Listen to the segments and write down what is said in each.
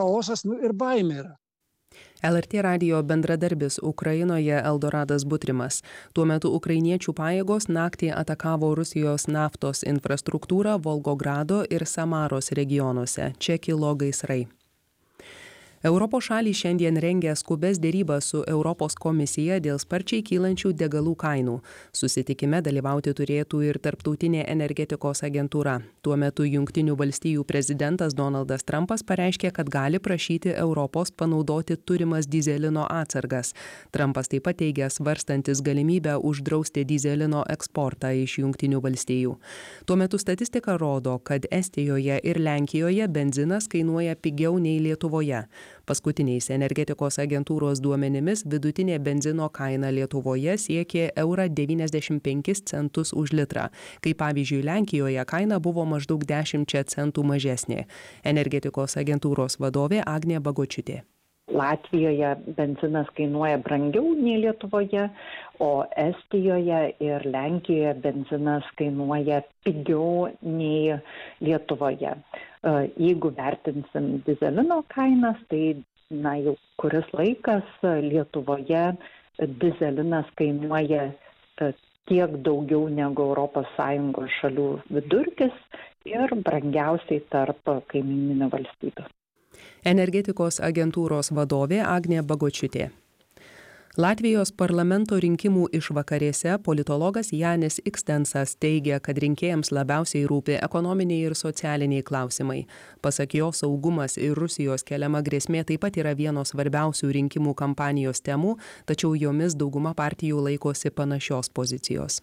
chaosas ir baimė yra. LRT radijo bendradarbis Ukrainoje Eldoradas Butrimas. Tuo metu ukrainiečių pajėgos naktį atakavo Rusijos naftos infrastruktūrą Volgogrado ir Samaros regionuose. Čia kilo gaisrai. Europos šalys šiandien rengia skubes derybas su Europos komisija dėl sparčiai kylančių degalų kainų. Susitikime dalyvauti turėtų ir Tarptautinė energetikos agentūra. Tuo metu Jungtinių valstijų prezidentas Donaldas Trumpas pareiškė, kad gali prašyti Europos panaudoti turimas dyzelino atsargas. Trumpas taip pat teigia svarstantis galimybę uždrausti dyzelino eksportą iš Jungtinių valstijų. Tuo metu statistika rodo, kad Estijoje ir Lenkijoje benzinas kainuoja pigiau nei Lietuvoje. Paskutiniais energetikos agentūros duomenimis vidutinė benzino kaina Lietuvoje siekė €95 už litrą, kai pavyzdžiui Lenkijoje kaina buvo maždaug 10 centų mažesnė. Energetikos agentūros vadovė Agnė Bagočiūtė. Latvijoje benzinas kainuoja brangiau nei Lietuvoje, o Estijoje ir Lenkijoje benzinas kainuoja pigiau nei Lietuvoje. Jeigu vertinsim dyzelino kainas, tai jau kuris laikas Lietuvoje dyzelinas kainuoja tiek daugiau negu ES šalių vidurkis ir brangiausiai tarp kaimyninių valstybių. Energetikos agentūros vadovė Agnė Bagočiūtė. Latvijos parlamento rinkimų išvakarėse politologas Janis Ikstensas teigia, kad rinkėjams labiausiai rūpi ekonominiai ir socialiniai klausimai. Pasak jo, saugumas ir Rusijos keliama grėsmė taip pat yra vienos svarbiausių rinkimų kampanijos temų, tačiau jomis dauguma partijų laikosi panašios pozicijos.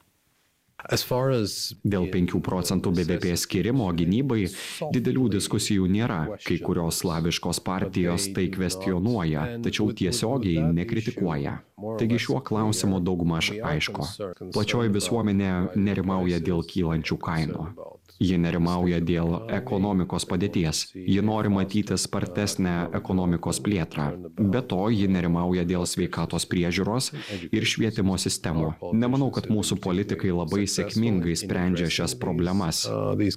Dėl 5 procentų BVP skirimo gynybai didelių diskusijų nėra. Kai kurios slaviškos partijos tai kvestionuoja, tačiau tiesiogiai nekritikuoja. Taigi šiuo klausimu daugmaž aišku. Plačioji visuomenė nerimauja dėl kylančių kainų. Ji nerimauja dėl ekonomikos padėties. Ji nori matyti spartesnę ekonomikos plėtrą. Be to, ji nerimauja dėl sveikatos priežiūros ir švietimo sistemų. Nemanau, kad mūsų politikai labai sėkmingai sprendžia šias problemas.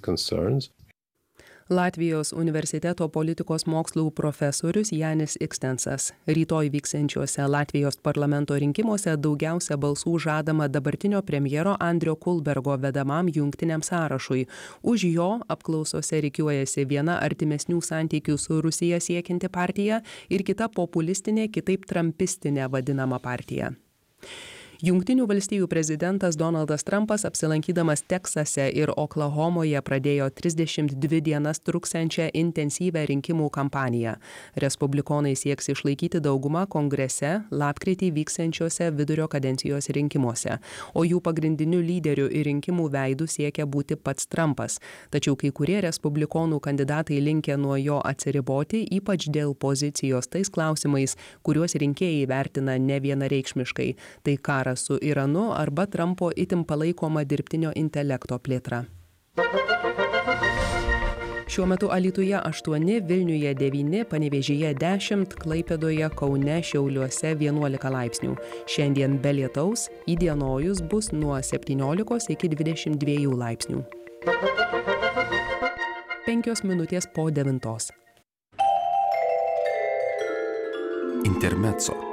Latvijos universiteto politikos mokslų profesorius Janis Ikstensas. Rytoj vyksiančiuose Latvijos parlamento rinkimuose daugiausia balsų žadama dabartinio premjero Andrio Kulbergo vedamam jungtiniam sąrašui. Už jo apklausose rikiuojasi viena artimesnių santykių su Rusija siekianti partija ir kita populistinė, kitaip trumpistinė vadinama partija. Jungtinių valstijų prezidentas Donaldas Trumpas apsilankydamas Teksase ir Oklahomoje pradėjo 32 dienas truksiančią intensyvę rinkimų kampaniją. Respublikonai sieks išlaikyti daugumą kongrese lapkritį vyksiančiuose vidurio kadencijos rinkimuose, o jų pagrindiniu lyderiu ir rinkimų veidu siekia būti pats Trumpas. Tačiau kai kurie respublikonų kandidatai linkę nuo jo atsiriboti, ypač dėl pozicijos tais klausimais, kuriuos rinkėjai vertina nevienareikšmiškai. Tai karas su Iranu arba Trumpo itin palaikoma dirbtinio intelekto plėtra. Šiuo metu Alytuje 8, Vilniuje 9, Panevėžyje 10, Klaipėdoje, Kaune, Šiauliuose 11 laipsnių. Šiandien be lietaus, įdienojus bus nuo 17 iki 22 laipsnių. 5 minutės po 9. Intermezzo.